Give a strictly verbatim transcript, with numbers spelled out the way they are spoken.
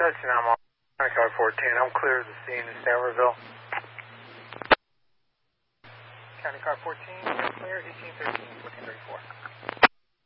Touching, I'm on County Car fourteen. I'm clear of the scene in Stanfordville. County Car fourteen, you're clear, eighteen thirteen, fourteen thirty-four.